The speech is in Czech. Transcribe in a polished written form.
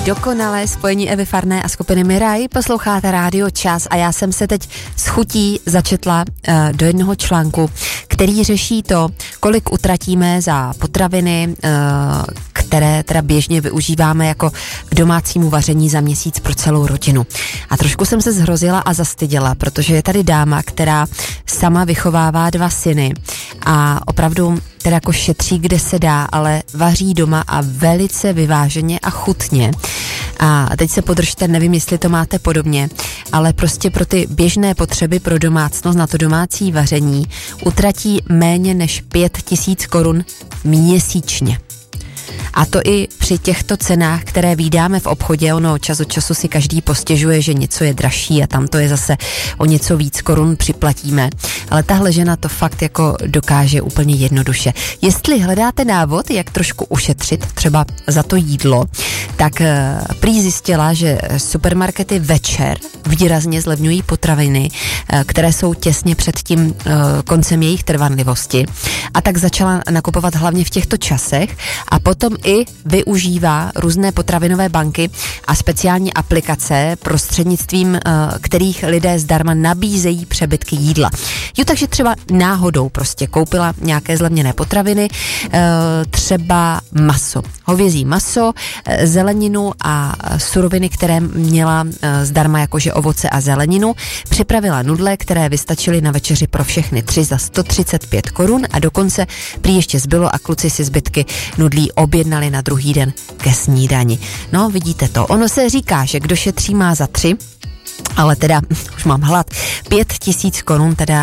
dokonalé spojení Evy Farné a skupiny Miraj. Posloucháte Rádio Čas a já jsem se teď s chutí začetla do jednoho článku, který řeší to, kolik utratíme za potraviny, které teda běžně využíváme jako k domácímu vaření za měsíc pro celou rodinu. A trošku jsem se zhrozila a zastyděla, protože je tady dáma, která sama vychovává 2 syny a opravdu teda jako šetří, kde se dá, ale vaří doma a velice vyváženě a chutně. A teď se podržte, nevím, jestli to máte podobně, ale prostě pro ty běžné potřeby pro domácnost na to domácí vaření utratí méně než 5 000 korun měsíčně. A to i při těchto cenách, které vídáme v obchodě, ono čas od času si každý postěžuje, že něco je dražší a tam to je zase o něco víc korun připlatíme. Ale tahle žena to fakt jako dokáže úplně jednoduše. Jestli hledáte návod, jak trošku ušetřit třeba za to jídlo, tak prý zjistila, že supermarkety večer výrazně zlevňují potraviny, které jsou těsně před tím koncem jejich trvanlivosti. A tak začala nakupovat hlavně v těchto časech a potom i využívá různé potravinové banky a speciální aplikace, prostřednictvím kterých lidé zdarma nabízejí přebytky jídla. Jo, takže třeba náhodou prostě koupila nějaké zlevněné potraviny, třeba maso, hovězí maso, zeleninu a suroviny, které měla zdarma jakože ovoce a zeleninu, připravila nudle, které vystačily na večeři pro všechny 3 za 135 korun a dokonce prý ještě zbylo a kluci si zbytky nudlí objednali na druhý den ke snídani. No, vidíte to. Ono se říká, že kdo šetří má za 3, ale teda už mám hlad. 5 000 korun teda